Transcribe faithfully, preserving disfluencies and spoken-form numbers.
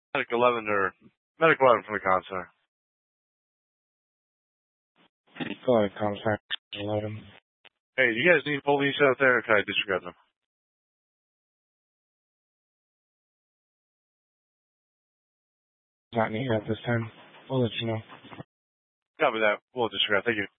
Medic eleven or Medic eleven from the comm center. Go ahead, comm center eleven. Hey, do you guys need police out there, or can I disregard them? Not needed at this time. We'll let you know. Copy that. We'll disregard. Thank you.